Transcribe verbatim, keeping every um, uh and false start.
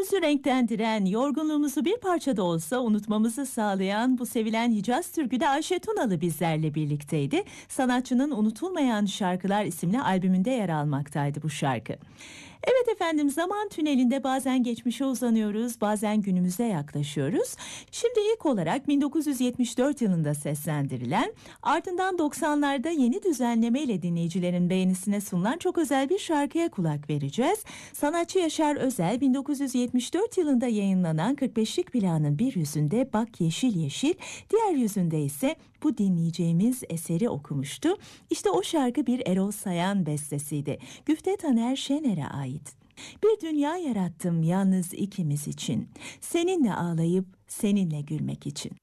Günümüzü renklendiren, yorgunluğumuzu bir parça da olsa unutmamızı sağlayan bu sevilen Hicaz türküde Ayşe Tunalı bizlerle birlikteydi. Sanatçının Unutulmayan Şarkılar isimli albümünde yer almaktaydı bu şarkı. Evet efendim, zaman tünelinde bazen geçmişe uzanıyoruz, bazen günümüze yaklaşıyoruz. Şimdi ilk olarak bin dokuz yüz yetmiş dört yılında seslendirilen, ardından doksanlarda yeni düzenlemeyle dinleyicilerin beğenisine sunulan çok özel bir şarkıya kulak vereceğiz. Sanatçı Yaşar Özel bin dokuz yüz yetmiş dört yılında yayınlanan kırk beşlik planın bir yüzünde Bak Yeşil Yeşil, diğer yüzünde ise bu dinleyeceğimiz eseri okumuştu. İşte o şarkı bir Erol Sayan bestesiydi. Güfte Taner Şener'e ait. Bir dünya yarattım yalnız ikimiz için. Seninle ağlayıp seninle gülmek için.